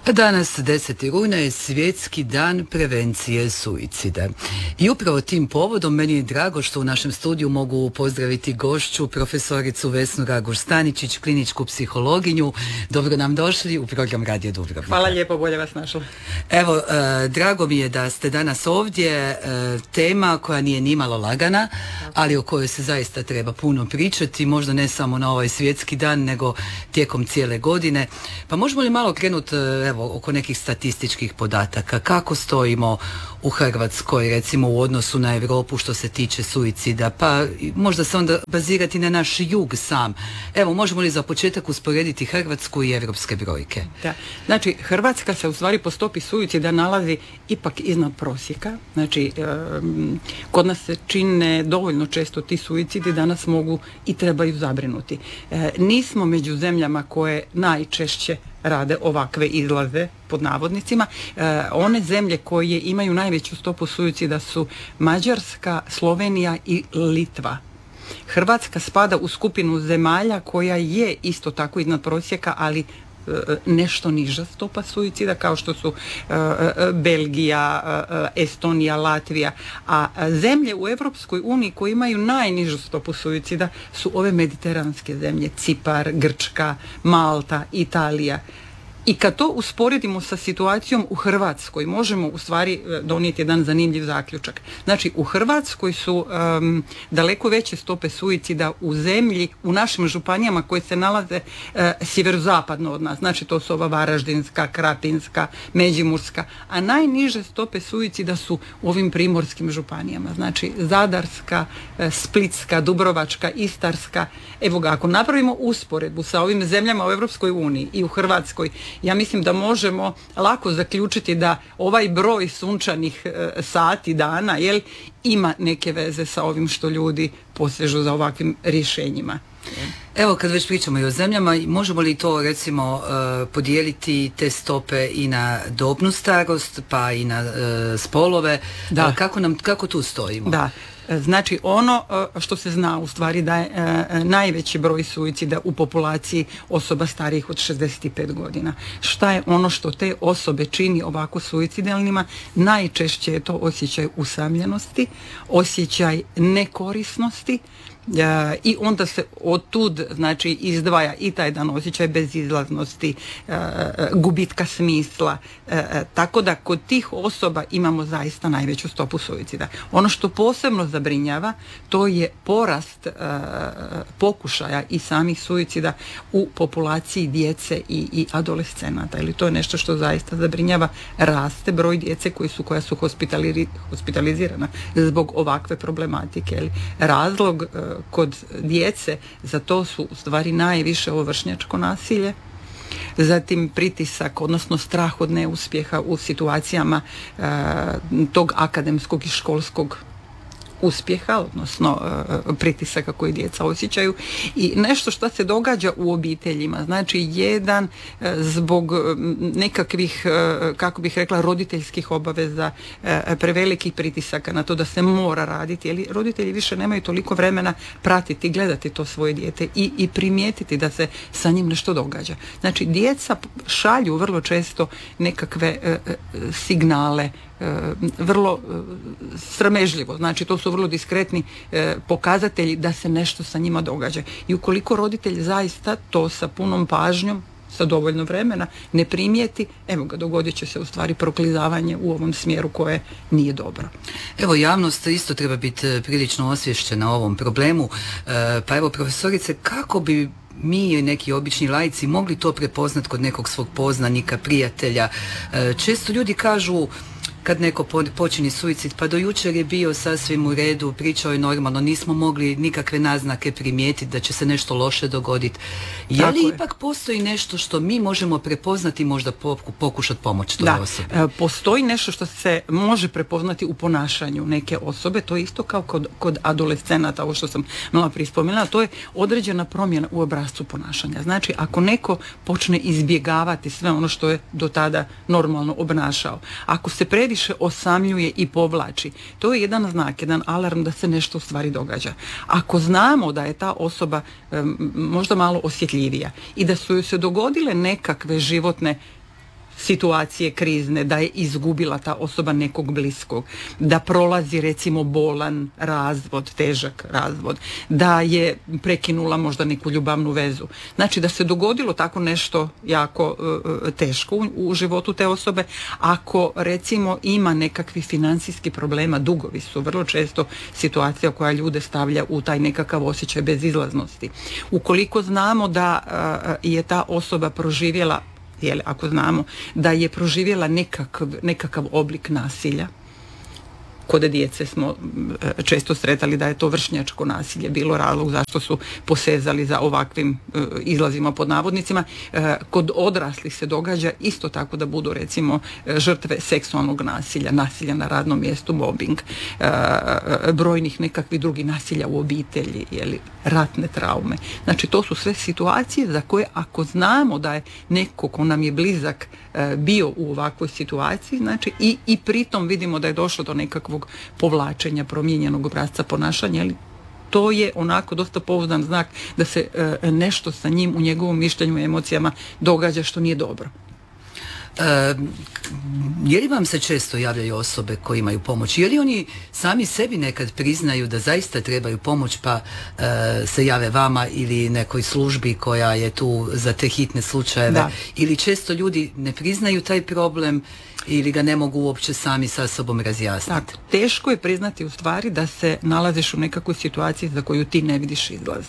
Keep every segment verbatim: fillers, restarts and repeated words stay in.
Danas, deseti rujna, je svjetski dan prevencije suicida. I upravo tim povodom meni je drago što u našem studiju mogu pozdraviti gošću, profesoricu Vesnu Raguž-Staničić, kliničku psihologinju. Dobro nam došli u program Radio Dubrovnika. Hvala lijepo, bolje vas našla. Evo, e, drago mi je da ste danas ovdje. E, tema koja nije nimalo lagana, ali o kojoj se zaista treba puno pričati, možda ne samo na ovaj svjetski dan, nego tijekom cijele godine. Pa možemo li malo krenuti, evo, oko nekih statističkih podataka, kako stojimo u Hrvatskoj, recimo u odnosu na Europu što se tiče suicida, pa možda se onda bazirati na naš jug sam. Evo, možemo li za početak usporediti Hrvatsku i europske brojke? Da. Znači, Hrvatska se u stvari po stopi suicida nalazi ipak iznad prosjeka. Znači, um, kod nas se čine dovoljno često ti suicidi da nas mogu i trebaju zabrinuti. E, nismo među zemljama koje najčešće rade ovakve izlaze, pod navodnicima. E, one zemlje koje imaju najveću stopu suicida su Mađarska, Slovenija i Litva. Hrvatska spada u skupinu zemalja koja je isto tako iznad prosjeka, ali nešto niža stopa suicida, kao što su uh, Belgija, uh, Estonija, Latvija, a zemlje u Europskoj uniji koje imaju najnižu stopu suicida su ove mediteranske zemlje, Cipar, Grčka, Malta, Italija. I kad to usporedimo sa situacijom u Hrvatskoj, možemo u stvari donijeti jedan zanimljiv zaključak. Znači, u Hrvatskoj su um, daleko veće stope suicida u zemlji, u našim županijama koje se nalaze uh, sjeverozapadno od nas. Znači, to su ova Varaždinska, Krapinska, Međimurska, a najniže stope suicida su u ovim primorskim županijama. Znači, Zadarska, uh, Splitska, Dubrovačka, Istarska. Evo ga, ako napravimo usporedbu sa ovim zemljama u Europskoj uniji i u Hrvatskoj, ja mislim da možemo lako zaključiti da ovaj broj sunčanih e, sati, dana, jel, ima neke veze sa ovim što ljudi posežu za ovakvim rješenjima. Evo, kad već pričamo i o zemljama, možemo li to, recimo, uh, podijeliti te stope i na dobnu starost, pa i na uh, spolove? Da. Uh, kako nam, kako tu stojimo? Da. Znači, ono što se zna u stvari da je e, najveći broj suicida u populaciji osoba starijih od šezdeset pet godina. Šta je ono što te osobe čini ovako suicidalnima? Najčešće je to osjećaj usamljenosti, osjećaj nekorisnosti, E, i onda se otud, znači, izdvaja i taj jedan osjećaj bezizlaznosti, e, gubitka smisla, e, tako da kod tih osoba imamo zaista najveću stopu suicida. Ono što posebno zabrinjava, to je porast e, pokušaja i samih suicida u populaciji djece i, i adolescenata, ili to je nešto što zaista zabrinjava. Raste broj djece koji su, koja su hospitali, hospitalizirana zbog ovakve problematike. Ili razlog e, kod djece za to su u stvari najviše ovo vršnjačko nasilje, zatim pritisak, odnosno strah od neuspjeha u situacijama e, tog akademskog i školskog uspjeha, odnosno e, pritisaka koji djeca osjećaju, i nešto što se događa u obiteljima. Znači, jedan e, zbog nekakvih, e, kako bih rekla, roditeljskih obaveza, e, prevelikih pritisaka na to da se mora raditi, jer roditelji više nemaju toliko vremena pratiti, gledati to svoje dijete i, i primijetiti da se sa njim nešto događa. Znači, djeca šalju vrlo često nekakve e, signale, vrlo sramežljivo, znači to su vrlo diskretni e, pokazatelji da se nešto sa njima događa. I ukoliko roditelj zaista to sa punom pažnjom, sa dovoljno vremena, ne primijeti, evo ga, dogodit će se u stvari proklizavanje u ovom smjeru koje nije dobro. Evo, javnost isto treba biti prilično osvješćena o ovom problemu. E, pa evo, profesorice, kako bi mi i neki obični laici mogli to prepoznat kod nekog svog poznanika, prijatelja? E, često ljudi kažu, kad neko počini suicid, pa do jučer je bio sasvim u redu, pričao je normalno, nismo mogli nikakve naznake primijetiti da će se nešto loše dogoditi. Je li ipak postoji nešto što mi možemo prepoznati, možda pokušati pomoći toj osobi? Da, postoji nešto što se može prepoznati u ponašanju neke osobe, to je isto kao kod, kod adolescenata, ovo što sam malo prije spomenula, to je određena promjena u obrascu ponašanja. Znači, ako neko počne izbjegavati sve ono što je do tada normalno obnašao, ako se previše osamljuje i povlači, to je jedan znak, jedan alarm da se nešto u stvari događa. Ako znamo da je ta osoba um, možda malo osjetljivija i da su joj se dogodile nekakve životne situacije krizne, da je izgubila ta osoba nekog bliskog, da prolazi recimo bolan razvod, težak razvod, da je prekinula možda neku ljubavnu vezu. Znači da se dogodilo tako nešto jako e, teško u, u životu te osobe. Ako recimo ima nekakvi financijski problema, dugovi su vrlo često situacija koja ljude stavlja u taj nekakav osjećaj bezizlaznosti. Ukoliko znamo da e, je ta osoba proživjela, jel, ako znamo da je proživjela nekakav, nekakav oblik nasilja, kod djece smo često sretali da je to vršnjačko nasilje bilo razlog zašto su posezali za ovakvim izlazima pod navodnicima. Kod odraslih se događa isto tako da budu recimo žrtve seksualnog nasilja, nasilja na radnom mjestu, mobbing, brojnih nekakvih drugih nasilja u obitelji, jeli, ratne traume. Znači to su sve situacije za koje ako znamo da je neko ko nam je blizak bio u ovakvoj situaciji, znači i, i pritom vidimo da je došlo do nekakvog povlačenja, promijenjenog obrasca ponašanja, ali to je onako dosta pouzdan znak da se e, nešto sa njim u njegovom mišljenju i emocijama događa što nije dobro. E, je li vam se često javljaju osobe koje imaju pomoć? Je li oni sami sebi nekad priznaju da zaista trebaju pomoć pa e, se jave vama ili nekoj službi koja je tu za te hitne slučajeve? Da. Ili često ljudi ne priznaju taj problem ili ga ne mogu uopće sami sa sobom razjasniti? Tako, teško je priznati u stvari da se nalaziš u nekakvoj situaciji za koju ti ne vidiš izlaz.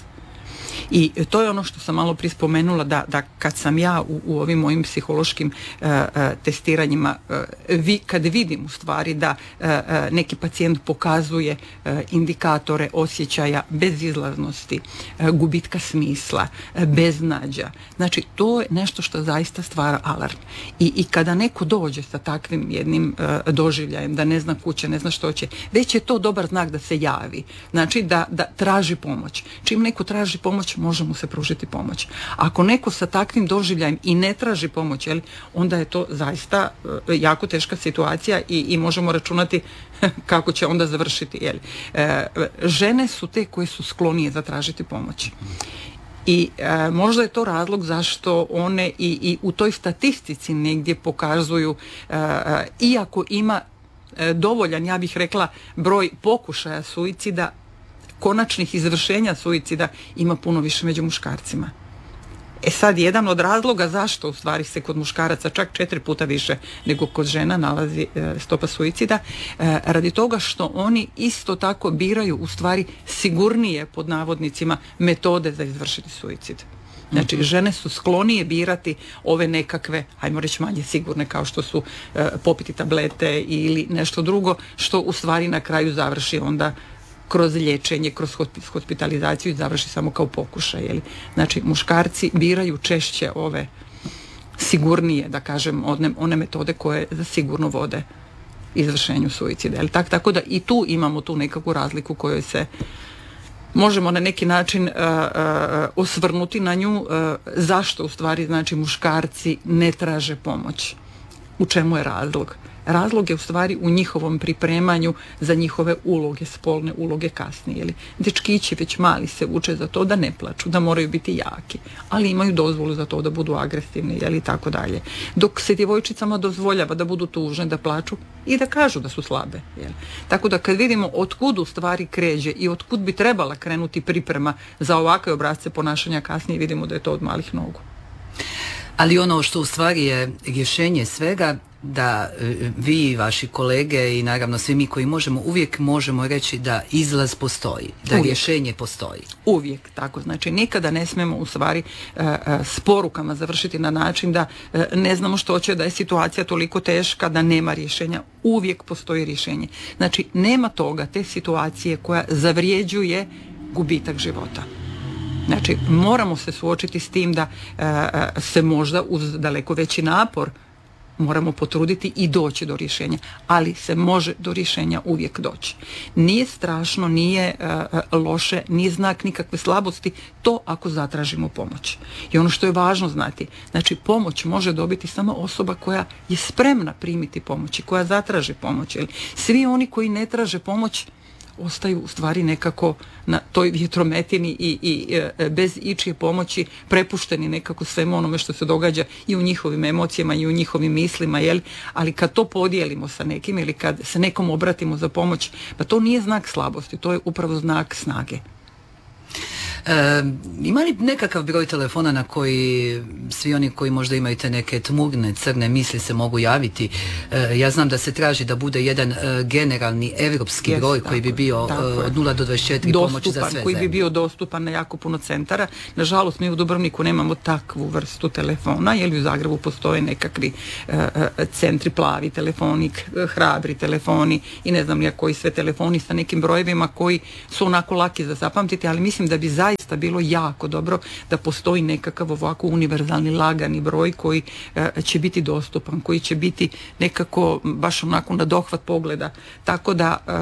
I to je ono što sam malo prije spomenula, da, da kad sam ja u, u ovim mojim psihološkim uh, uh, testiranjima, uh, vi, kad vidim u stvari da uh, uh, neki pacijent pokazuje uh, indikatore osjećaja bezizlaznosti, uh, gubitka smisla, uh, beznađa, znači to je nešto što zaista stvara alarm. I, i kada neko dođe sa takvim jednim uh, doživljajem, da ne zna kuće, ne zna što će, već je to dobar znak da se javi, znači da, da traži pomoć. Čim neko traži pomoć, može mu se pružiti pomoć. Ako neko sa takvim doživljajem i ne traži pomoć, jel, onda je to zaista uh, jako teška situacija i, i možemo računati kako će onda završiti. Jel. E, žene su te koje su sklonije zatražiti pomoć. I e, možda je to razlog zašto one i, i u toj statistici negdje pokazuju, e, e, iako ima e, dovoljan, ja bih rekla, broj pokušaja suicida, konačnih izvršenja suicida ima puno više među muškarcima. E sad, jedan od razloga zašto u stvari se kod muškaraca čak četiri puta više nego kod žena nalazi e, stopa suicida, e, radi toga što oni isto tako biraju u stvari sigurnije, pod navodnicima, metode za izvršiti suicid. Znači, žene su sklonije birati ove nekakve, ajmo reći, manje sigurne, kao što su e, popiti tablete ili nešto drugo, što u stvari na kraju završi onda kroz liječenje, kroz hospitalizaciju i završi samo kao pokušaj. Jeli? Znači, muškarci biraju češće ove sigurnije, da kažem, one, one metode koje za sigurno vode izvršenju suicida. Jeli? Tak, tako da i tu imamo tu nekakvu razliku kojoj se možemo na neki način uh, uh, osvrnuti na nju, uh, zašto u stvari, znači, muškarci ne traže pomoć. U čemu je razlog? Razlog je u stvari u njihovom pripremanju za njihove uloge, spolne uloge kasnije. Jeli? Dečkići već mali se uče za to da ne plaču, da moraju biti jaki, ali imaju dozvolu za to da budu agresivni, jeli, tako dalje. Dok se djevojčicama dozvoljava da budu tužne, da plaču i da kažu da su slabe. Jeli? Tako da kad vidimo otkud u stvari kreće i otkud bi trebala krenuti priprema za ovakve obrasce ponašanja kasnije, vidimo da je to od malih nogu. Ali ono što u stvari je rješenje svega, da vi i vaši kolege i naravno svi mi koji možemo, uvijek možemo reći da izlaz postoji, da uvijek. Rješenje postoji. Uvijek tako, znači nikada ne smijemo u stvari uh, uh, s porukama završiti na način da uh, ne znamo što će, da je situacija toliko teška da nema rješenja. Uvijek postoji rješenje. Znači nema toga, te situacije koja zavrijeđuje gubitak života. Znači moramo se suočiti s tim da uh, uh, se možda uz daleko veći napor moramo potruditi i doći do rješenja, ali se može do rješenja uvijek doći. Nije strašno, nije uh, loše, nije znak nikakve slabosti to ako zatražimo pomoć. I ono što je važno znati, znači pomoć može dobiti samo osoba koja je spremna primiti pomoć i koja zatraži pomoć. Svi oni koji ne traže pomoć, ostaju u stvari nekako na toj vjetrometini i, i e, bez ičije pomoći prepušteni nekako svemu onome što se događa i u njihovim emocijama i u njihovim mislima, jel? Ali kad to podijelimo sa nekim ili kad se nekom obratimo za pomoć, pa to nije znak slabosti, to je upravo znak snage. E, ima li nekakav broj telefona na koji svi oni koji možda imaju te neke tmurne, crne misli se mogu javiti? E, ja znam da se traži da bude jedan e, generalni evropski yes, broj koji bi bio e, od nula do dvadeset četiri pomoći za sve koji zemlje. Bi bio dostupan na jako puno centara. Nažalost, mi u Dubrovniku nemamo takvu vrstu telefona, jer u Zagrebu postoje nekakvi e, centri, plavi telefonik, hrabri telefoni i ne znam ja koji sve telefoni sa nekim brojevima koji su onako laki za zapamtiti, ali mislim da bi zaista bilo jako dobro da postoji nekakav ovako univerzalni lagani broj koji e, će biti dostupan, koji će biti nekako baš onako na dohvat pogleda. Tako da e,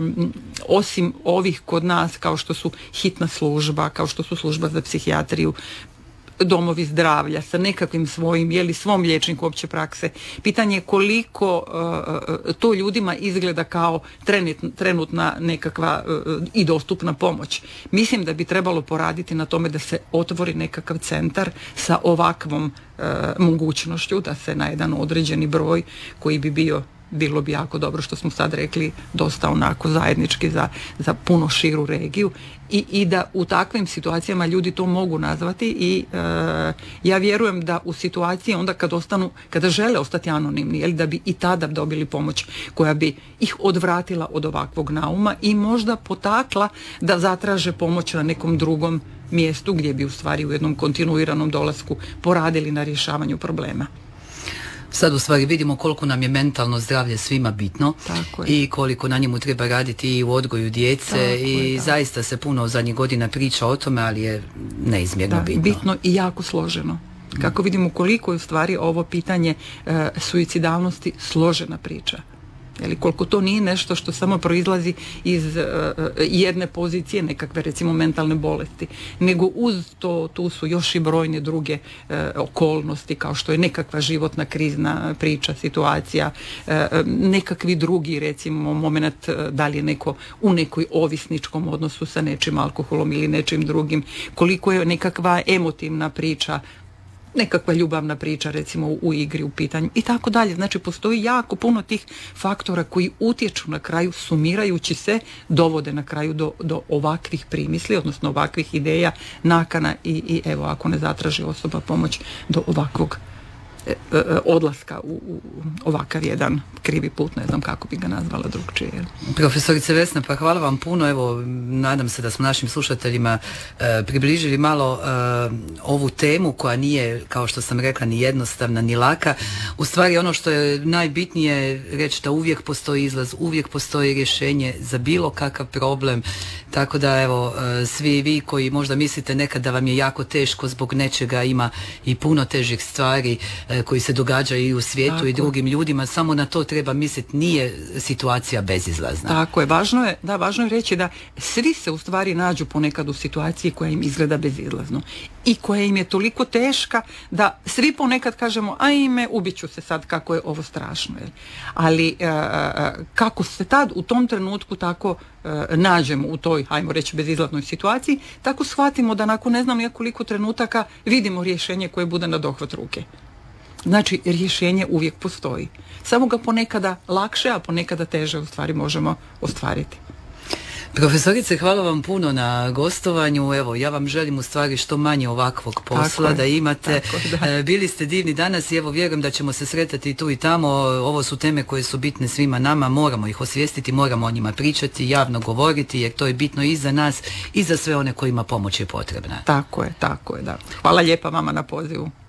osim ovih kod nas kao što su hitna služba, kao što su služba za psihijatriju, domovi zdravlja sa nekakvim svojim, jeli svom liječniku opće prakse. Pitanje je koliko uh, to ljudima izgleda kao trenut, trenutna nekakva uh, i dostupna pomoć. Mislim da bi trebalo poraditi na tome da se otvori nekakav centar sa ovakvom uh, mogućnošću, da se na jedan određeni broj koji bi bio, bilo bi jako dobro što smo sad rekli, dosta onako zajednički za, za puno širu regiju i, i da u takvim situacijama ljudi to mogu nazvati i e, ja vjerujem da u situaciji onda kad ostanu, kada žele ostati anonimni, jel, da bi i tada dobili pomoć koja bi ih odvratila od ovakvog nauma i možda potakla da zatraže pomoć na nekom drugom mjestu gdje bi u stvari u jednom kontinuiranom dolasku poradili na rješavanju problema. Sad u stvari vidimo koliko nam je mentalno zdravlje svima bitno i koliko na njemu treba raditi i u odgoju djece. Tako i je, zaista se puno zadnjih godina priča o tome, ali je neizmjerno da, bitno. Bitno i jako složeno. Kako vidimo koliko je u stvari ovo pitanje e, suicidalnosti složena priča. Jeli, koliko to nije nešto što samo proizlazi iz uh, jedne pozicije nekakve recimo mentalne bolesti, nego uz to tu su još i brojne druge uh, okolnosti kao što je nekakva životna krizna priča, situacija, uh, nekakvi drugi recimo moment uh, da li je neko u nekoj ovisničkom odnosu sa nečim alkoholom ili nečim drugim, koliko je nekakva emotivna priča, nekakva ljubavna priča recimo u igri, u pitanju i tako dalje. Znači postoji jako puno tih faktora koji utječu na kraju, sumirajući se, dovode na kraju do, do ovakvih primisli, odnosno ovakvih ideja, nakana i, i evo ako ne zatraži osoba pomoć do ovakvog odlaska u, u ovakav jedan krivi put, ne znam kako bi ga nazvala drugčije. Profesorice Vesna, pa hvala vam puno, evo nadam se da smo našim slušateljima e, približili malo e, ovu temu koja nije, kao što sam rekla, ni jednostavna ni laka. U stvari ono što je najbitnije reći da uvijek postoji izlaz, uvijek postoji rješenje za bilo kakav problem, tako da evo e, svi vi koji možda mislite nekad da vam je jako teško zbog nečega, ima i puno težih stvari e, koji se događaju i u svijetu tako i drugim ljudima, samo na to treba misliti, nije situacija bezizlazna. Tako je, važno je, da, važno je reći da svi se u stvari nađu ponekad u situaciji koja im izgleda bezizlazno i koja im je toliko teška da svi ponekad kažemo, ajme, ubit ću se sad kako je ovo strašno. Jel? Ali e, kako se tad u tom trenutku tako e, nađemo u toj, ajmo reći, bezizlaznoj situaciji, tako shvatimo da nakon ne znam koliko trenutaka vidimo rješenje koje bude na dohvat ruke. Znači, rješenje uvijek postoji. Samo ga ponekada lakše, a ponekada teže u stvari možemo ostvariti. Profesorice, hvala vam puno na gostovanju. Evo, ja vam želim u stvari što manje ovakvog posla da imate. Tako, da. Bili ste divni danas i evo vjerujem da ćemo se sretati tu i tamo. Ovo su teme koje su bitne svima nama. Moramo ih osvijestiti, moramo o njima pričati, javno govoriti, jer to je bitno i za nas i za sve one kojima pomoć je potrebna. Tako je, tako je, da. Hvala lijepa vama na pozivu.